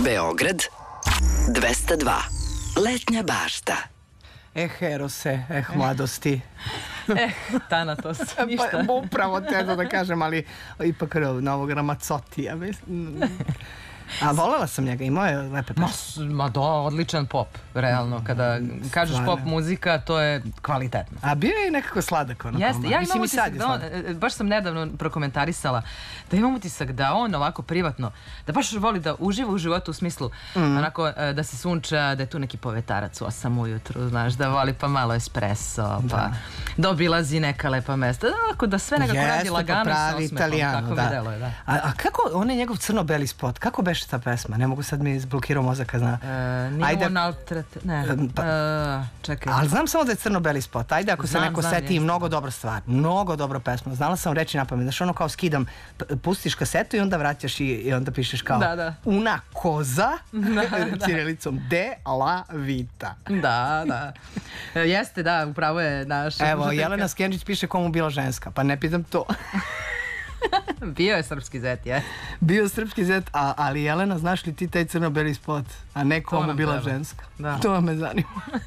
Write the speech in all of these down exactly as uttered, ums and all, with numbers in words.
Beograd dvesta dva. Letnja bašta. Eh, Erose, eh, mladosti. Eh, Thanatos, ništa. Pa, upravo te da kažem, ali ipak novog Ramazzotija. A volela sam njega, imao je lepe pesme. Ma da, odličan pop, realno. Kada kažeš pop muzika, to je kvalitetno. A bio je i nekako sladak ono. Jeste, ja imam utisak da on, baš sam nedavno prokomentarisala, da imam utisak da on ovako privatno, da baš voli da uživa u životu u smislu, onako da se sunča, da je tu neki povetarac u osam ujutru, znaš, da voli pa malo espresso, pa da obilazi neka lepa mesta, ovako da sve nekako radi lagano i sa osmehom, kako mi deluje, da. A kako, on je njegov crno-beli spot, kako beše ta pesma? Ne mogu, sad mi izblokirao mozak, zna. Nije on altret... Ne, čekaj. Ali znam samo da je crno-beli spot. Ajde, ako se neko seti, mnogo dobra stvar. Mnogo dobra pesma. Znala sam reći na pamet. Znaš, ono kao skidam, pustiš kasetu i onda vraćaš i onda pišeš kao una koza, ćirilicom de la vita. Da, da. Jeste, da, upravo je naš... Evo, Jelena Skenčić piše komu bila ženska, pa ne pitam to. Bio je srpski zet, je. Bio je srpski zet, ali Jelena, znaš li ti taj crno-beli spot? A ne komu bila ženska? To me zanima.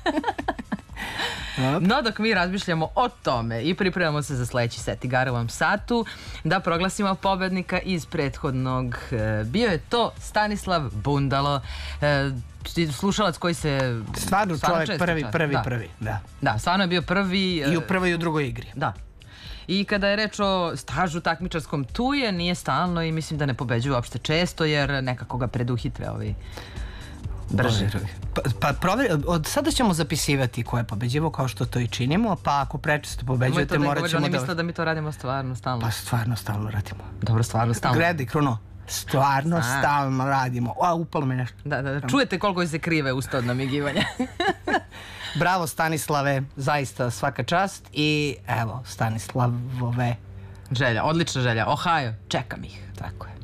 No, dok mi razmišljamo o tome i pripremamo se za sledeći set igara u ovom satu, da proglasimo pobednika iz prethodnog. Bio je to Stanislav Bundalo, slušalac koji se... Stvarno čovjek prvi, prvi, prvi. Da, stvarno je bio prvi... I u prvoj i u drugoj igri. Da. I kada je reč o stažu takmičarskom, tu je, nije stalno i mislim da ne pobeđuje uopšte često, jer nekako ga preduhitre ovi brže. Pa od sada ćemo zapisivati ko je pobeđivo, kao što to i činimo, pa ako prečesto pobeđujete, morat ćemo da... Oni misle da mi to radimo stvarno, stalno. Pa stvarno stalno radimo. Dobro, stvarno stalno. Gledaj, Kruno, stvarno stalno radimo. A, upalo me nešto. Da, da, čujete koliko se krive usta od namigivanja. Bravo Stanislave, zaista svaka čast i evo Stanislavove želja, odlična želja. Ohio, čekam ih. Tako je.